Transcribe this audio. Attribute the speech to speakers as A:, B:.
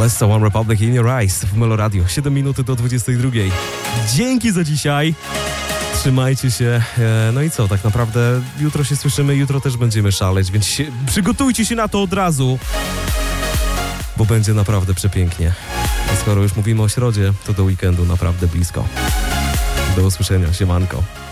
A: OSC One Republic in Your Eyes w Melo Radio. 7 minut do 22. Dzięki za dzisiaj. Trzymajcie się. No i co, tak naprawdę jutro się słyszymy, jutro też będziemy szaleć, więc przygotujcie się na to od razu, bo będzie naprawdę przepięknie. A skoro już mówimy o środzie, to do weekendu naprawdę blisko. Do usłyszenia. Siemanko.